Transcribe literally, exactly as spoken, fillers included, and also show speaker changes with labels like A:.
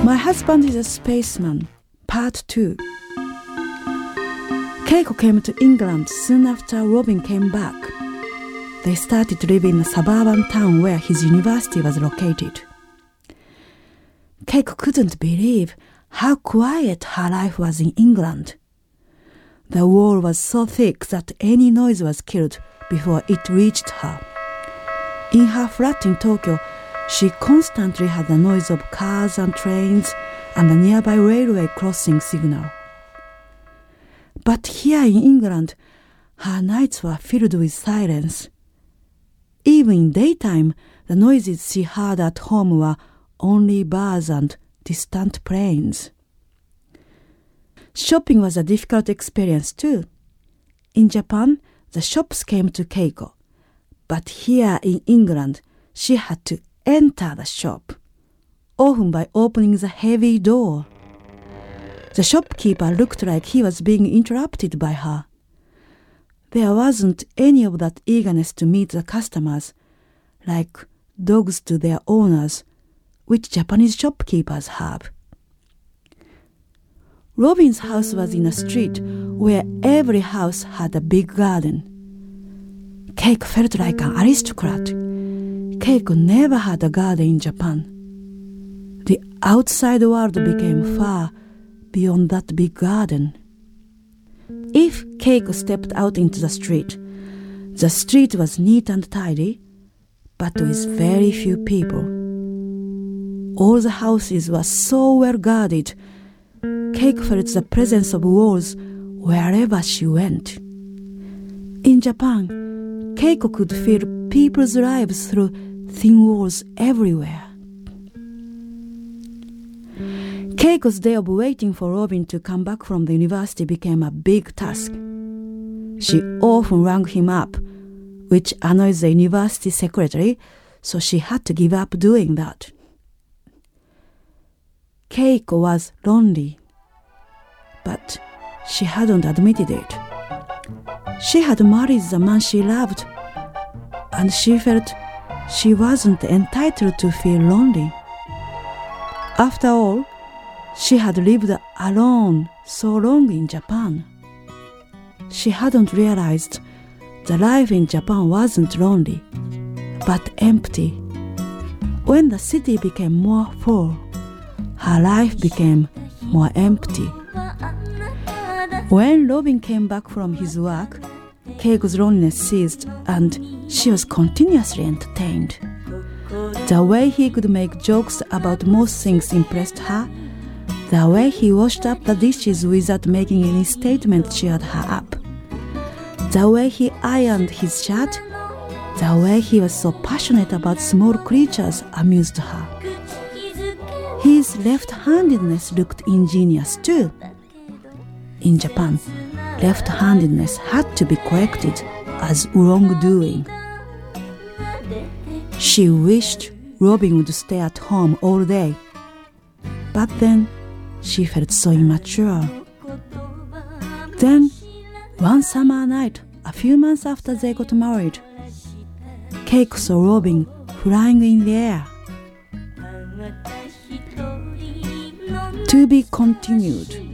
A: My Husband is a Spaceman, Part two. Keiko came to England soon after Robin came back. They started to live in a suburban town where his university was located. Keiko couldn't believe how quiet her life was in England. The wall was so thick that any noise was killed before it reached her. In her flat in Tokyo, she constantly had the noise of cars and trains and the nearby railway crossing signal. But here in England, her nights were filled with silence. Even in daytime, the noises she heard at home were only birds and distant planes. Shopping was a difficult experience too. In Japan, the shops came to Keiko, but here in England, she had to enter the shop, often by opening the heavy door. The shopkeeper looked like he was being interrupted by her. There wasn't any of that eagerness to meet the customers, like dogs to their owners, which Japanese shopkeepers have. Robin's house was in a street where every house had a big garden. Keiko felt like an aristocrat. Keiko never had a garden in Japan. The outside world became far beyond that big garden. If Keiko stepped out into the street, the street was neat and tidy, but with very few people. All the houses were so well guarded, Keiko felt the presence of wolves wherever she went. In Japan, Keiko could feel people's lives through thin walls everywhere. Keiko's day of waiting for Robin to come back from the university became a big task. She often rang him up, which annoyed the university secretary, so she had to give up doing that. Keiko was lonely, but she hadn't admitted it. She had married the man she loved, and she felt she wasn't entitled to feel lonely. After all, she had lived alone so long in Japan. She hadn't realized the life in Japan wasn't lonely, but empty. When the city became more full, her life became more empty. When Robin came back from his work, Keiko's loneliness ceased and she was continuously entertained. The way he could make jokes about most things impressed her. The way he washed up the dishes without making any statement cheered her up. The way he ironed his shirt, the way he was so passionate about small creatures amused her. His left-handedness looked ingenious too. In Japan, left-handedness had to be corrected as wrongdoing. She wished Robin would stay at home all day, but then she felt so immature. Then, one summer night, a few months after they got married, Keiko saw Robin flying in the air. To be continued.